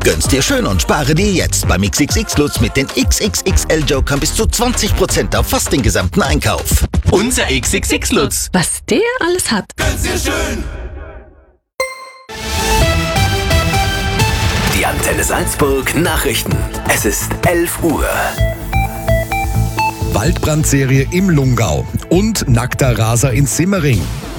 Gönn's dir schön und spare dir jetzt beim XXX Lutz mit den XXXL-Jokern bis zu 20% auf fast den gesamten Einkauf. Unser XXX Lutz. Was der alles hat. Gönn's dir schön! Die Antenne Salzburg Nachrichten. Es ist 11 Uhr. Waldbrandserie im Lungau und nackter Raser in Simmering.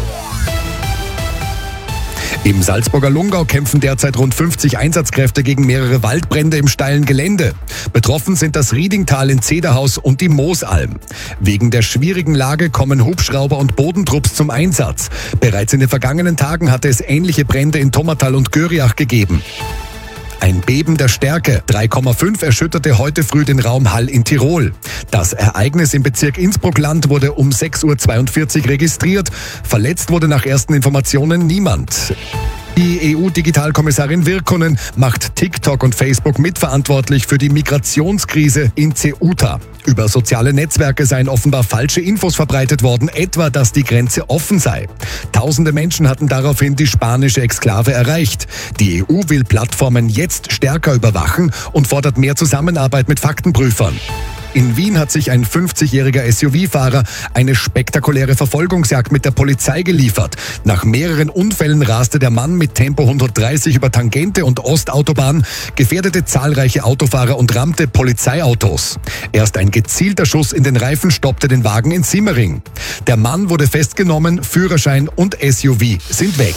Im Salzburger Lungau kämpfen derzeit rund 50 Einsatzkräfte gegen mehrere Waldbrände im steilen Gelände. Betroffen sind das Riedingtal in Zederhaus und die Moosalm. Wegen der schwierigen Lage kommen Hubschrauber und Bodentrupps zum Einsatz. Bereits in den vergangenen Tagen hatte es ähnliche Brände in Tommertal und Göriach gegeben. Ein Beben der Stärke, 3,5, erschütterte heute früh den Raum Hall in Tirol. Das Ereignis im Bezirk Innsbruckland wurde um 6:42 Uhr registriert. Verletzt wurde nach ersten Informationen niemand. Die EU-Digitalkommissarin Virkkunen macht TikTok und Facebook mitverantwortlich für die Migrationskrise in Ceuta. Über soziale Netzwerke seien offenbar falsche Infos verbreitet worden, etwa, dass die Grenze offen sei. Tausende Menschen hatten daraufhin die spanische Exklave erreicht. Die EU will Plattformen jetzt stärker überwachen und fordert mehr Zusammenarbeit mit Faktenprüfern. In Wien hat sich ein 50-jähriger SUV-Fahrer eine spektakuläre Verfolgungsjagd mit der Polizei geliefert. Nach mehreren Unfällen raste der Mann mit Tempo 130 über Tangente und Ostautobahn, gefährdete zahlreiche Autofahrer und rammte Polizeiautos. Erst ein gezielter Schuss in den Reifen stoppte den Wagen in Simmering. Der Mann wurde festgenommen, Führerschein und SUV sind weg.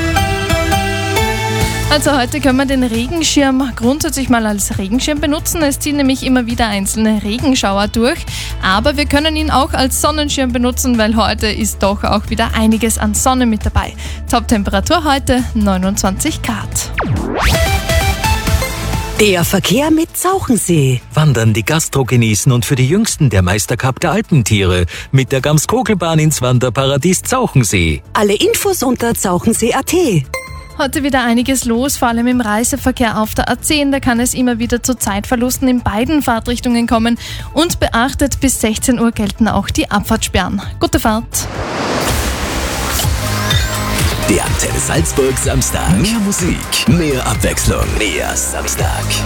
Also heute können wir den Regenschirm grundsätzlich mal als Regenschirm benutzen. Es ziehen nämlich immer wieder einzelne Regenschauer durch. Aber wir können ihn auch als Sonnenschirm benutzen, weil heute ist doch auch wieder einiges an Sonne mit dabei. Top-Temperatur heute 29 Grad. Der Verkehr mit Zauchensee. Wandern, die Gastro genießen und für die Jüngsten der Meistercup der Alpentiere mit der Gams-Kogelbahn ins Wanderparadies Zauchensee. Alle Infos unter zauchensee.at. Heute wieder einiges los, vor allem im Reiseverkehr auf der A10. Da kann es immer wieder zu Zeitverlusten in beiden Fahrtrichtungen kommen. Und beachtet, bis 16 Uhr gelten auch die Abfahrtssperren. Gute Fahrt! Der Antenne Salzburg Samstag. Mehr Musik, mehr Abwechslung, mehr Samstag.